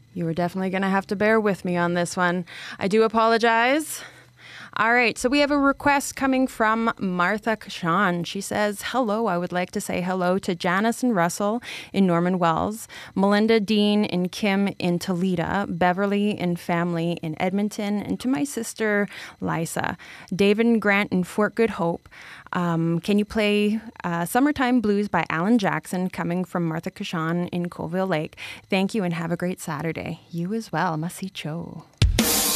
You are definitely going to have to bear with me on this one. I do apologize. All right, so we have a request coming from Martha Kashan. She says, hello, I would like to say hello to Janice and Russell in Norman Wells, Melinda, Dean, and Kim in Toledo, Beverly and family in Edmonton, and to my sister, Lisa, David and Grant in Fort Good Hope. Can you play Summertime Blues by Alan Jackson, coming from Martha Kashan in Colville Lake? Thank you and have a great Saturday. You as well, Masicho.